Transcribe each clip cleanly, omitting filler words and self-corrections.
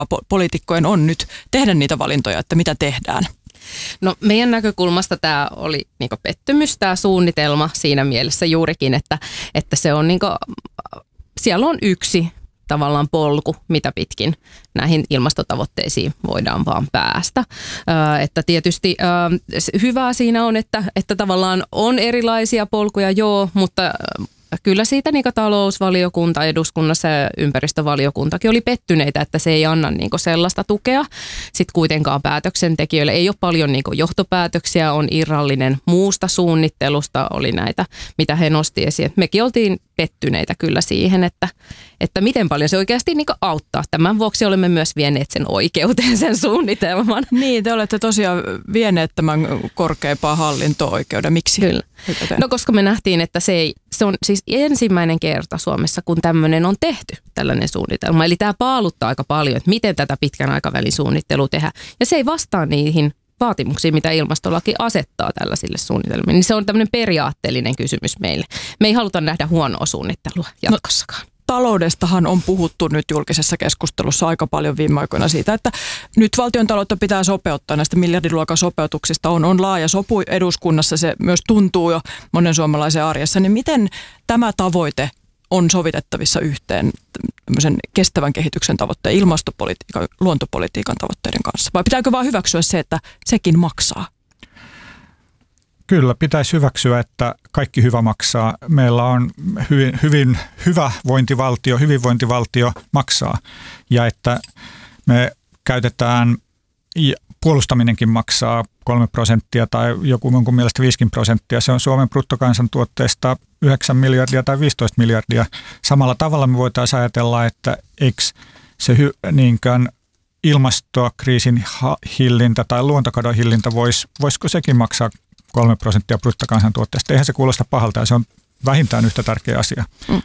poliitikkojen on nyt tehdä niitä valintoja, että mitä tehdään? No meidän näkökulmasta tämä oli niinku pettymys, tämä suunnitelma siinä mielessä juurikin, että se on niinku, siellä on yksi tavallaan polku, mitä pitkin näihin ilmastotavoitteisiin voidaan vaan päästä. Että tietysti hyvää siinä on, että tavallaan on erilaisia polkuja, joo, mutta kyllä siitä niin talousvaliokunta eduskunnassa ja ympäristövaliokuntakin oli pettyneitä, että se ei anna niin sellaista tukea. Sitten kuitenkaan päätöksentekijöille ei ole paljon niin johtopäätöksiä, on irrallinen muusta suunnittelusta, oli näitä, mitä he nosti esiin. Et mekin oltiin pettyneitä kyllä siihen, että miten paljon se oikeasti niin auttaa. Tämän vuoksi olemme myös vieneet sen oikeuteen, sen suunnitelman. Niin, te olette tosiaan vieneet tämän korkeimpaan hallinto-oikeuden. Miksi? Kyllä. No koska me nähtiin, että se on siis ensimmäinen kerta Suomessa, kun tämmöinen on tehty, tällainen suunnitelma. Eli tämä paaluttaa aika paljon, että miten tätä pitkän aikavälin suunnittelua tehdään. Ja se ei vastaa niihin vaatimuksiin, mitä ilmastolaki asettaa tällaisille suunnitelmille. Niin se on tämmöinen periaatteellinen kysymys meille. Me ei haluta nähdä huonoa suunnittelua jatkossakaan. Taloudestahan on puhuttu nyt julkisessa keskustelussa aika paljon viime aikoina siitä, että nyt valtiontaloutta pitää sopeuttaa. Näistä miljardiluokan sopeutuksista on laaja sopu eduskunnassa, se myös tuntuu jo monen suomalaisen arjessa. Niin miten tämä tavoite on sovitettavissa yhteen tämmöisen kestävän kehityksen tavoitteen, ilmastopolitiikan, luontopolitiikan tavoitteiden kanssa? Vai pitääkö vaan hyväksyä se, että sekin maksaa? Kyllä, pitäisi hyväksyä, että kaikki hyvä maksaa. Meillä on hyvin hyvinvointivaltio maksaa ja että me käytetään, puolustaminenkin maksaa 3% tai jonkun mielestä 5%. Se on Suomen bruttokansantuotteesta 9 miljardia tai 15 miljardia. Samalla tavalla me voitaisiin ajatella, että eikö se niinkään ilmastokriisin hillintä tai luontokadon hillintä, voisiko sekin maksaa 3% bruttokansantuotteesta. Eihän se kuulosta pahalta ja se on vähintään yhtä tärkeä asia.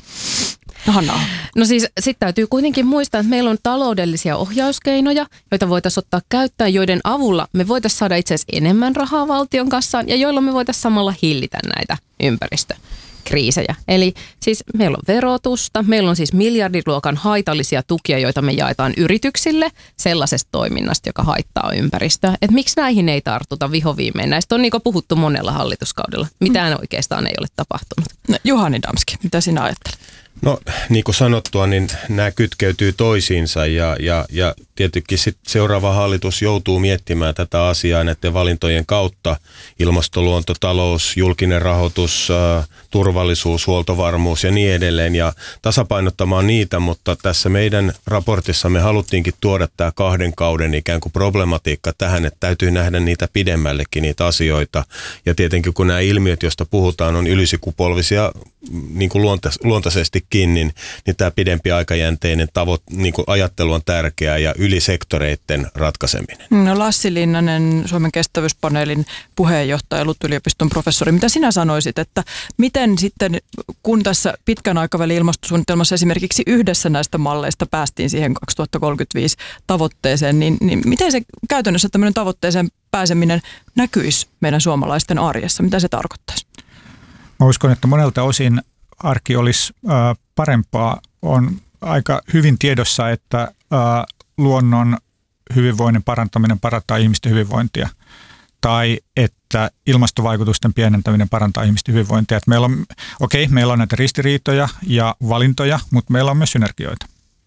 No siis sitten täytyy kuitenkin muistaa, että meillä on taloudellisia ohjauskeinoja, joita voitaisiin ottaa käyttöön, joiden avulla me voitaisiin saada itse asiassa enemmän rahaa valtion kassaan ja joilla me voitaisiin samalla hillitä näitä ympäristökriisejä. Eli siis meillä on verotusta, meillä on siis miljardiluokan haitallisia tukia, joita me jaetaan yrityksille sellaisesta toiminnasta, joka haittaa ympäristöä. Että miksi näihin ei tartuta vihoviimein? Näistä on niin kuin puhuttu monella hallituskaudella. Mitään oikeastaan ei ole tapahtunut. No, Juhani Damski, mitä sinä ajattelet? No niin kuin sanottua, niin nämä kytkeytyy toisiinsa ja tietenkin sit seuraava hallitus joutuu miettimään tätä asiaa näiden valintojen kautta. Ilmasto, luonto, talous, julkinen rahoitus, turvallisuus, huoltovarmuus ja niin edelleen ja tasapainottamaan niitä, mutta tässä meidän raportissa me haluttiinkin tuoda tämä 2 kauden ikään kuin problematiikka tähän, että täytyy nähdä niitä pidemmällekin niitä asioita ja tietenkin kun nämä ilmiöt, joista puhutaan, on ylisukupolvisia niin kuin luontaisestikin, niin tämä pidempi aikajänteinen niin kuin ajattelu on tärkeää ja yli sektoreiden ratkaiseminen. No Lassi Linnanen, Suomen kestävyyspaneelin puheenjohtaja, LUT-yliopiston professori. Mitä sinä sanoisit, että miten sitten, kun tässä pitkän aikavälin ilmastosuunnitelmassa esimerkiksi yhdessä näistä malleista päästiin siihen 2035 tavoitteeseen, niin miten se käytännössä tämmöinen tavoitteeseen pääseminen näkyisi meidän suomalaisten arjessa? Mitä se tarkoittaisi? Mä uskon, että monelta osin arki olisi parempaa. On aika hyvin tiedossa, että luonnon hyvinvoinnin parantaminen parantaa ihmisten hyvinvointia tai että ilmastovaikutusten pienentäminen parantaa ihmisten hyvinvointia. Että meillä on näitä ristiriitoja ja valintoja, mutta meillä on myös synergioita.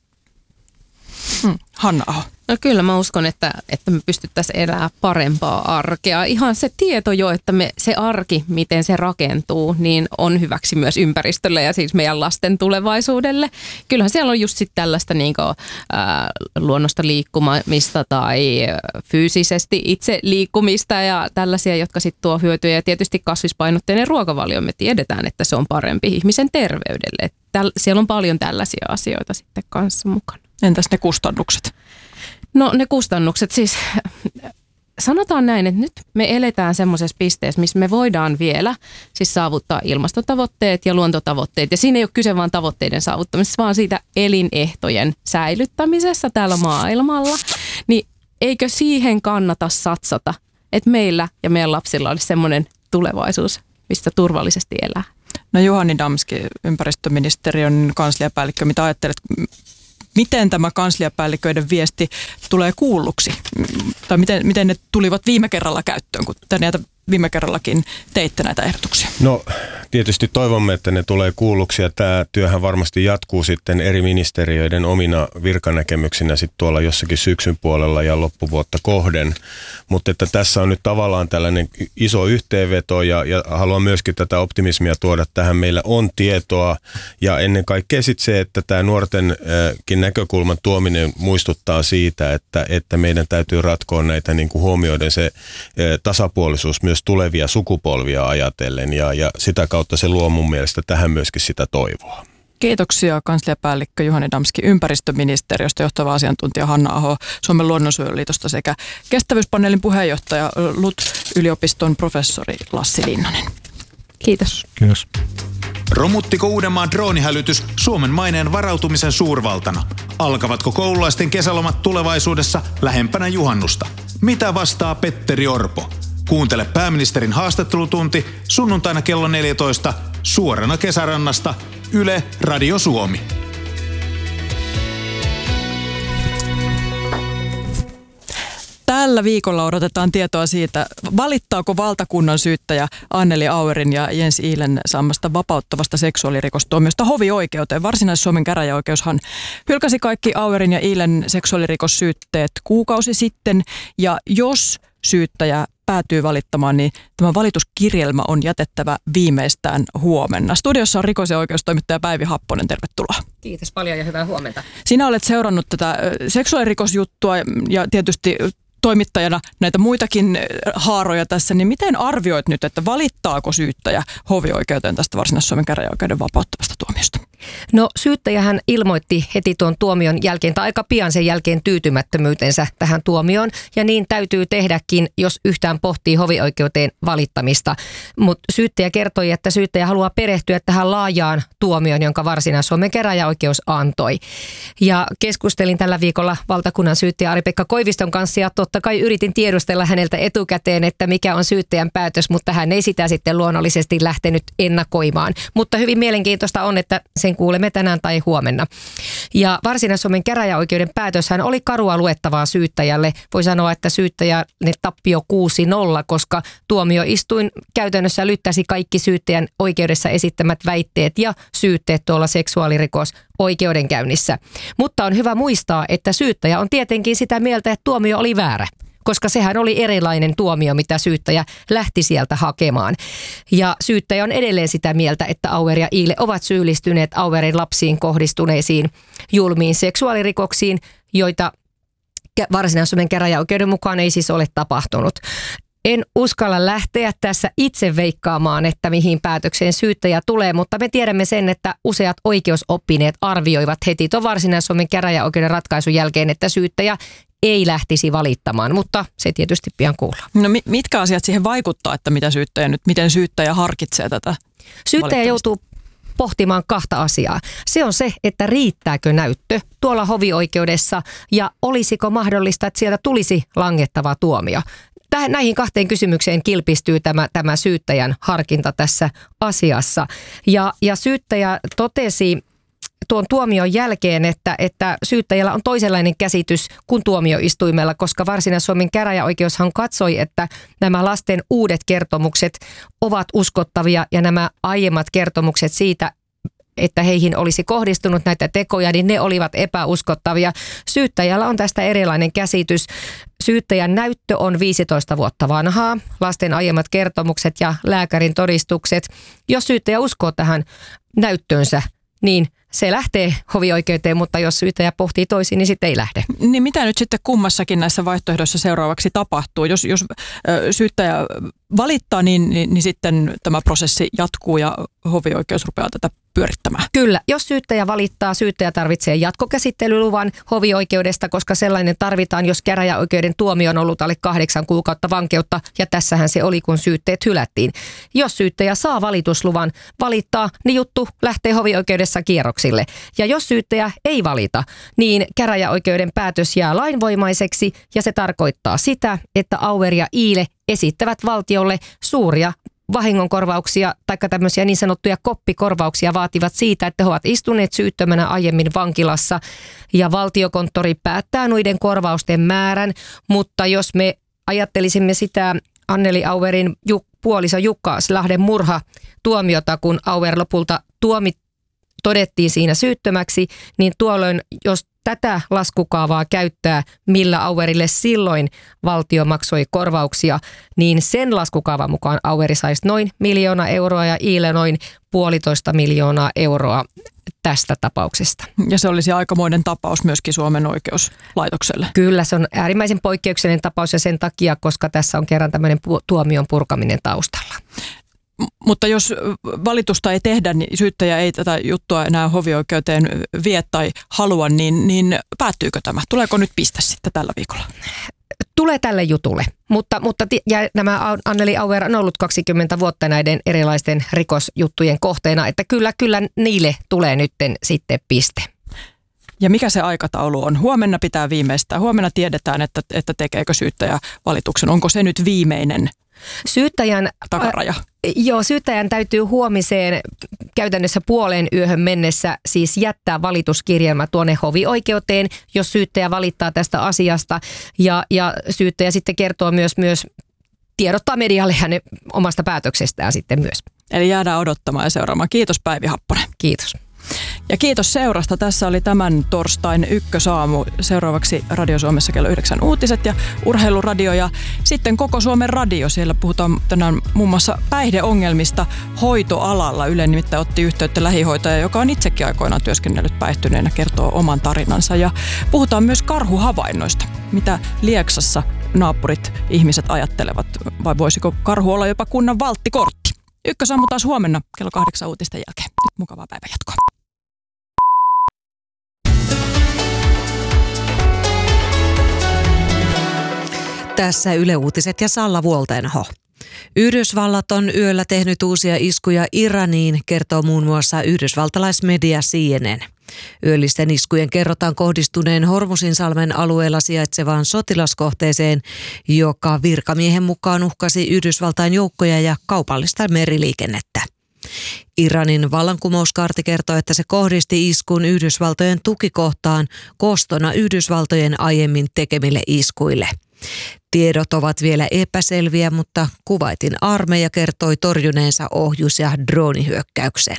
Hanna-Aho. No kyllä mä uskon, että me pystyttäisiin elämään parempaa arkea. Ihan se tieto jo, että se arki, miten se rakentuu, niin on hyväksi myös ympäristölle ja siis meidän lasten tulevaisuudelle. Kyllähän siellä on just sitten tällaista luonnosta liikkumista tai fyysisesti itse liikkumista ja tällaisia, jotka sitten tuo hyötyjä. Ja tietysti kasvispainotteinen ruokavalio, me tiedetään, että se on parempi ihmisen terveydelle. Siellä on paljon tällaisia asioita sitten kanssa mukana. Entäs ne kustannukset? No ne kustannukset siis, sanotaan näin, että nyt me eletään semmoisessa pisteessä, missä me voidaan vielä siis saavuttaa ilmastotavoitteet ja luontotavoitteet. Ja siinä ei ole kyse vain tavoitteiden saavuttamisesta, vaan siitä elinehtojen säilyttämisessä täällä maailmalla. Niin eikö siihen kannata satsata, että meillä ja meidän lapsilla olisi semmoinen tulevaisuus, mistä turvallisesti elää? No Juhani Damski, ympäristöministeriön kansliapäällikkö, mitä ajattelet? miten tämä kansliapäälliköiden viesti tulee kuulluksi? Tai miten ne tulivat viime kerralla käyttöön, kun te näitä viime kerrallakin teitte näitä ehdotuksia? No tietysti toivomme, että ne tulee kuulluksi ja tämä työhän varmasti jatkuu sitten eri ministeriöiden omina virkanäkemyksinä sitten tuolla jossakin syksyn puolella ja loppuvuotta kohden. Mutta että tässä on nyt tavallaan tällainen iso yhteenveto ja haluan myöskin tätä optimismia tuoda tähän. Meillä on tietoa ja ennen kaikkea sitten se, että tämä nuortenkin näkökulman tuominen muistuttaa siitä, että meidän täytyy ratkoa näitä niin kuin huomioiden se tasapuolisuus myös tulevia sukupolvia ajatellen ja sitä kautta se luo mun mielestä tähän myöskin sitä toivoa. Kiitoksia kansliapäällikkö Juhani Damski ympäristöministeriöstä, johtava asiantuntija Hanna Aho Suomen luonnonsuojeluliitosta sekä kestävyyspaneelin puheenjohtaja LUT-yliopiston professori Lassi Linnanen. Kiitos. Kiitos. Romuttiko Uudenmaan droonihälytys Suomen maineen varautumisen suurvaltana? Alkavatko koululaisten kesälomat tulevaisuudessa lähempänä juhannusta? Mitä vastaa Petteri Orpo? Kuuntele pääministerin haastattelutunti sunnuntaina kello 14 suorana Kesärannasta Yle Radio Suomi. Tällä viikolla odotetaan tietoa siitä, valittaako valtakunnan syyttäjä Anneli Auerin ja Jens Ihlen saamasta vapauttavasta seksuaalirikostuomiosta hovioikeuteen. Varsinais-Suomen käräjäoikeushan hylkäsi kaikki Auerin ja Ihlen seksuaalirikossyytteet kuukausi sitten. Ja jos syyttäjä päätyy valittamaan, niin tämä valituskirjelmä on jätettävä viimeistään huomenna. Studiossa on rikos- ja oikeustoimittaja Päivi Happonen, tervetuloa. Kiitos paljon ja hyvää huomenta. Sinä olet seurannut tätä seksuaalirikosjuttua ja tietysti toimittajana näitä muitakin haaroja tässä, niin miten arvioit nyt, että valittaako syyttäjä hovioikeuteen tästä Varsinais-Suomen käräjäoikeuden vapauttavasta tuomiosta? No syyttäjähän ilmoitti heti tuon tuomion jälkeen tai aika pian sen jälkeen tyytymättömyytensä tähän tuomioon ja niin täytyy tehdäkin, jos yhtään pohtii hovioikeuteen valittamista. Mutta syyttäjä kertoi, että syyttäjä haluaa perehtyä tähän laajaan tuomioon, jonka Varsinais-Suomen käräjäoikeus antoi. Ja keskustelin tällä viikolla valtakunnan syyttäjä Ari-Pekka Koiviston kanssa ja totta kai yritin tiedustella häneltä etukäteen, että mikä on syyttäjän päätös, mutta hän ei sitä sitten luonnollisesti lähtenyt ennakoimaan. Mutta hyvin mielenkiintoista on, että sen kuulemme tänään tai huomenna. Ja Varsinais-Suomen käräjäoikeuden päätöshän oli karua luettavaa syyttäjälle. Voi sanoa, että syyttäjälle tappio 6-0, koska tuomioistuin käytännössä lyttäsi kaikki syyttäjän oikeudessa esittämät väitteet ja syytteet tuolla seksuaalirikosoikeudenkäynnissä. Mutta on hyvä muistaa, että syyttäjä on tietenkin sitä mieltä, että tuomio oli väärä, koska sehän oli erilainen tuomio, mitä syyttäjä lähti sieltä hakemaan. Ja syyttäjä on edelleen sitä mieltä, että Auer ja Ihle ovat syyllistyneet Auerin lapsiin kohdistuneisiin julmiin seksuaalirikoksiin, joita Varsinais-Suomen käräjäoikeuden mukaan ei siis ole tapahtunut. En uskalla lähteä tässä itse veikkaamaan, että mihin päätökseen syyttäjä tulee, mutta me tiedämme sen, että useat oikeusoppineet arvioivat heti tuon Varsinais-Suomen käräjäoikeuden ratkaisun jälkeen, että syyttäjä ei lähtisi valittamaan, mutta se tietysti pian kuullaan. No mitkä asiat siihen vaikuttaa, että miten syyttäjä harkitsee tätä? Syyttäjä joutuu pohtimaan kahta asiaa. Se on se, että riittääkö näyttö tuolla hovioikeudessa ja olisiko mahdollista, että sieltä tulisi langettava tuomio. Näihin kahteen kysymykseen kilpistyy tämä syyttäjän harkinta tässä asiassa. Ja syyttäjä totesi tuon tuomion jälkeen, että syyttäjällä on toisenlainen käsitys kuin tuomioistuimella, koska Varsinais-Suomen käräjäoikeushan katsoi, että nämä lasten uudet kertomukset ovat uskottavia ja nämä aiemmat kertomukset siitä, että heihin olisi kohdistunut näitä tekoja, niin ne olivat epäuskottavia. Syyttäjällä on tästä erilainen käsitys. Syyttäjän näyttö on 15 vuotta vanhaa, lasten aiemmat kertomukset ja lääkärin todistukset. Jos syyttäjä uskoo tähän näyttönsä, niin se lähtee hovioikeuteen, mutta jos syyttäjä pohtii toisin, niin sitten ei lähde. Niin mitä nyt sitten kummassakin näissä vaihtoehdoissa seuraavaksi tapahtuu? Jos syyttäjä valittaa, niin sitten tämä prosessi jatkuu ja hovioikeus rupeaa tätä pyörittämään. Kyllä, jos syyttäjä valittaa, syyttäjä tarvitsee jatkokäsittelyluvan hovioikeudesta, koska sellainen tarvitaan, jos käräjäoikeuden tuomio on ollut alle 8 kuukautta vankeutta, ja tässähän se oli, kun syytteet hylättiin. Jos syyttäjä saa valitusluvan valittaa, niin juttu lähtee hovioikeudessa kierroksille. Ja jos syyttäjä ei valita, niin käräjäoikeuden päätös jää lainvoimaiseksi, ja se tarkoittaa sitä, että Auer ja Ihle esittävät valtiolle suuria vahingonkorvauksia tai tämmöisiä niin sanottuja koppikorvauksia vaativat siitä, että he ovat istuneet syyttömänä aiemmin vankilassa ja valtiokonttori päättää noiden korvausten määrän, mutta jos me ajattelisimme sitä Anneli Auerin puoliso Jukka Slahden murhatuomiota, kun Auer lopulta todettiin siinä syyttömäksi, niin tuolloin, jos tätä laskukaavaa käyttää, millä Auerille silloin valtio maksoi korvauksia, niin sen laskukaavan mukaan Aueri saisi noin 1 miljoona euroa ja Iile noin 1,5 miljoonaa euroa tästä tapauksesta. Ja se olisi aikamoinen tapaus myöskin Suomen oikeuslaitokselle. Kyllä, se on äärimmäisen poikkeuksellinen tapaus ja sen takia, koska tässä on kerran tämmöinen tuomion purkaminen taustalla. Mutta jos valitusta ei tehdä, niin syyttäjä ei tätä juttua enää hovioikeuteen vie tai halua, niin päättyykö tämä? Tuleeko nyt piste sitten tällä viikolla? Tulee tälle jutulle, mutta ja nämä Anneli Auer on ollut 20 vuotta näiden erilaisten rikosjuttujen kohteena, että kyllä niille tulee nyt sitten piste. Ja mikä se aikataulu on? Huomenna pitää viimeistää. Huomenna tiedetään, että tekeekö syyttäjä valituksen. Onko se nyt viimeinen takaraja? Syyttäjän täytyy huomiseen käytännössä 0:30 mennessä siis jättää valituskirjelmä tuonne hovioikeuteen, jos syyttäjä valittaa tästä asiasta. Ja syyttäjä sitten kertoo myös tiedottaa medialle hänen omasta päätöksestään sitten myös. Eli jäädään odottamaan ja seuraamaan. Kiitos Päivi Happonen. Kiitos. Ja kiitos seurasta. Tässä oli tämän torstain Ykkösaamu. Seuraavaksi Radio Suomessa kello 9 uutiset ja Urheiluradio ja sitten Koko Suomen radio. Siellä puhutaan tänään muun muassa päihdeongelmista hoitoalalla. Yle nimittäin otti yhteyttä lähihoitaja, joka on itsekin aikoinaan työskennellyt päihtyneenä, kertoo oman tarinansa. Ja puhutaan myös karhuhavainnoista. Mitä Lieksassa naapurit ihmiset ajattelevat vai voisiko karhu olla jopa kunnan valttikortti? Ykkösaamu taas huomenna kello 8 uutisten jälkeen. Nyt mukavaa päivänjatkoa. Tässä Yle Uutiset ja Salla Vuoltenho. Yhdysvallat on yöllä tehnyt uusia iskuja Iraniin, kertoo muun muassa yhdysvaltalaismedia CNN. Yöllisten iskujen kerrotaan kohdistuneen Hormuzinsalmen alueella sijaitsevaan sotilaskohteeseen, joka virkamiehen mukaan uhkasi Yhdysvaltain joukkoja ja kaupallista meriliikennettä. Iranin vallankumouskaarti kertoo, että se kohdisti iskun Yhdysvaltojen tukikohtaan kostona Yhdysvaltojen aiemmin tekemille iskuille. Tiedot ovat vielä epäselviä, mutta Kuwaitin armeija kertoi torjuneensa ohjus- ja droonihyökkäyksen.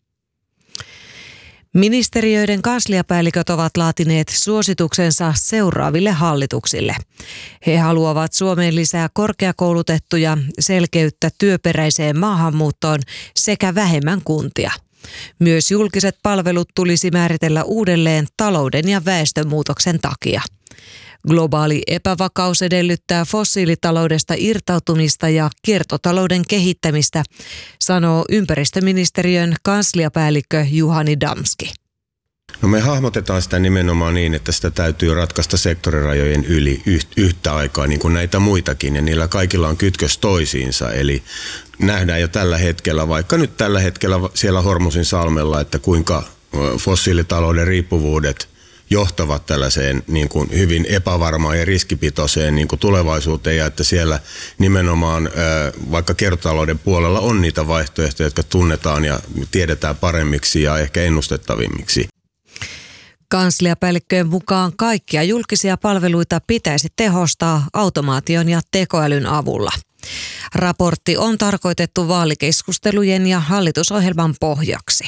Ministeriöiden kansliapäälliköt ovat laatineet suosituksensa seuraaville hallituksille. He haluavat Suomeen lisää korkeakoulutettuja, selkeyttä työperäiseen maahanmuuttoon sekä vähemmän kuntia. Myös julkiset palvelut tulisi määritellä uudelleen talouden ja väestönmuutoksen takia. Globaali epävakaus edellyttää fossiilitaloudesta irtautumista ja kiertotalouden kehittämistä, sanoo ympäristöministeriön kansliapäällikkö Juhani Damski. No me hahmotetaan sitä nimenomaan niin, että sitä täytyy ratkaista sektorirajojen yli yhtä aikaa niin kuin näitä muitakin ja niillä kaikilla on kytkös toisiinsa. Eli nähdään jo tällä hetkellä, vaikka nyt tällä hetkellä siellä Hormuzinsalmella, että kuinka fossiilitalouden riippuvuudet johtavat tällaiseen niin kuin hyvin epävarmaan ja riskipitoiseen niin kuin tulevaisuuteen ja että siellä nimenomaan vaikka kiertotalouden puolella on niitä vaihtoehtoja, jotka tunnetaan ja tiedetään paremmiksi ja ehkä ennustettavimmiksi. Kansliapäällikköjen mukaan kaikkia julkisia palveluita pitäisi tehostaa automaation ja tekoälyn avulla. Raportti on tarkoitettu vaalikeskustelujen ja hallitusohjelman pohjaksi.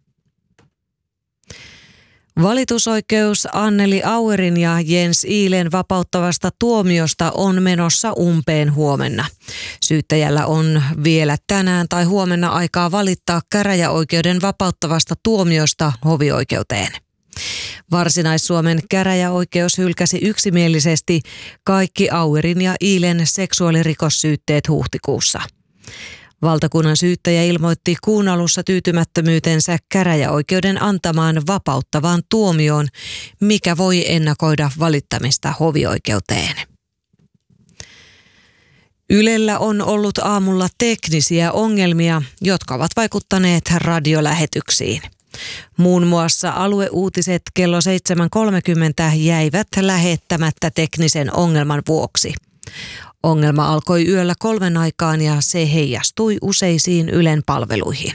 Valitusoikeus Anneli Auerin ja Jens Iilen vapauttavasta tuomiosta on menossa umpeen huomenna. Syyttäjällä on vielä tänään tai huomenna aikaa valittaa käräjäoikeuden vapauttavasta tuomiosta hovioikeuteen. Varsinais-Suomen käräjäoikeus hylkäsi yksimielisesti kaikki Auerin ja Iilen seksuaalirikossyytteet huhtikuussa. Valtakunnan syyttäjä ilmoitti kuun alussa tyytymättömyytensä käräjäoikeuden antamaan vapauttavaan tuomioon, mikä voi ennakoida valittamista hovioikeuteen. Ylellä on ollut aamulla teknisiä ongelmia, jotka ovat vaikuttaneet radiolähetyksiin. Muun muassa alueuutiset kello 7.30 jäivät lähettämättä teknisen ongelman vuoksi. Ongelma alkoi yöllä 3 aikaan ja se heijastui useisiin Ylen palveluihin.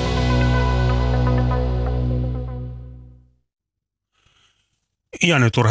Ja nyt